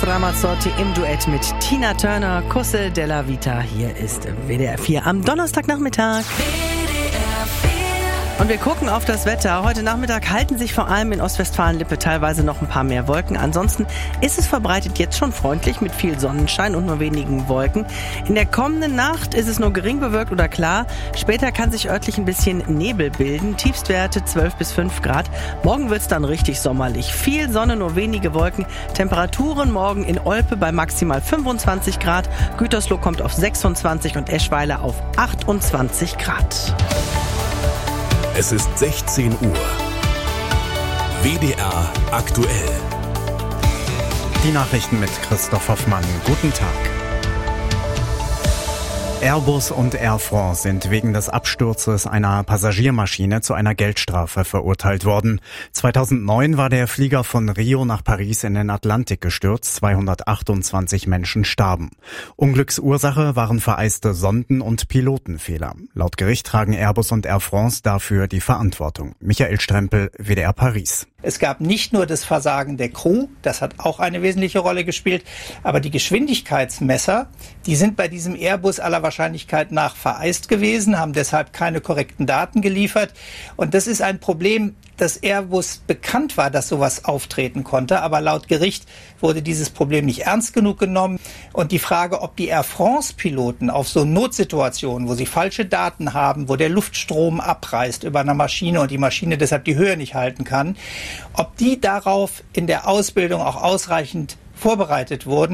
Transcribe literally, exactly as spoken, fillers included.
Eros Ramazzotti im Duett mit Tina Turner, Cusse della Vita. Hier ist W D R vier am Donnerstagnachmittag. Und wir gucken auf das Wetter. Heute Nachmittag halten sich vor allem in Ostwestfalen-Lippe teilweise noch ein paar mehr Wolken. Ansonsten ist es verbreitet jetzt schon freundlich mit viel Sonnenschein und nur wenigen Wolken. In der kommenden Nacht ist es nur gering bewölkt oder klar. Später kann sich örtlich ein bisschen Nebel bilden. Tiefstwerte zwölf bis fünf Grad. Morgen wird es dann richtig sommerlich. Viel Sonne, nur wenige Wolken. Temperaturen morgen in Olpe bei maximal fünfundzwanzig Grad. Gütersloh kommt auf sechsundzwanzig und Eschweiler auf achtundzwanzig Grad. Es ist sechzehn Uhr. W D R aktuell. Die Nachrichten mit Christoph Hoffmann. Guten Tag. Airbus und Air France sind wegen des Absturzes einer Passagiermaschine zu einer Geldstrafe verurteilt worden. zweitausendneun war der Flieger von Rio nach Paris in den Atlantik gestürzt. zweihundertachtundzwanzig Menschen starben. Unglücksursache waren vereiste Sonden- und Pilotenfehler. Laut Gericht tragen Airbus und Air France dafür die Verantwortung. Michael Strempel, W D R Paris. Es gab nicht nur das Versagen der Crew, das hat auch eine wesentliche Rolle gespielt, aber die Geschwindigkeitsmesser, die sind bei diesem Airbus aller Wahrscheinlichkeit nach vereist gewesen, haben deshalb keine korrekten Daten geliefert. Und das ist ein Problem, dass Airbus bekannt war, dass sowas auftreten konnte, aber laut Gericht wurde dieses Problem nicht ernst genug genommen. Und die Frage, ob die Air France-Piloten auf so Notsituationen, wo sie falsche Daten haben, wo der Luftstrom abreißt über eine Maschine und die Maschine deshalb die Höhe nicht halten kann, ob die darauf in der Ausbildung auch ausreichend vorbereitet wurden.